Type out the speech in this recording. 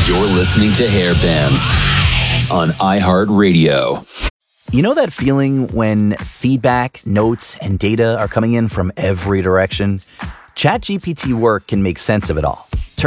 You're listening to Hairbands on iHeartRadio. You know that feeling when feedback, notes, and data are coming in from every direction? ChatGPT Work can make sense of it all.